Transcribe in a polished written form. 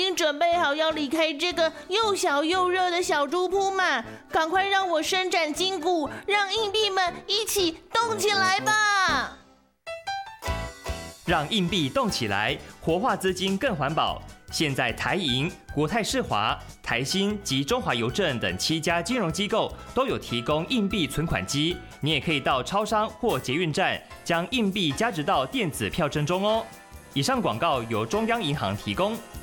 经准备好要离开这个又小又热的小猪铺嘛，赶快让我伸展筋骨，让硬币们一起动起来吧！ 让硬币动起来，活化资金更环保。现在台银、国泰世华、台新及中华邮政等7家金融机构都有提供硬币存款机，你也可以到超商或捷运站将硬币加值到电子票证中哦。以上广告由中央银行提供。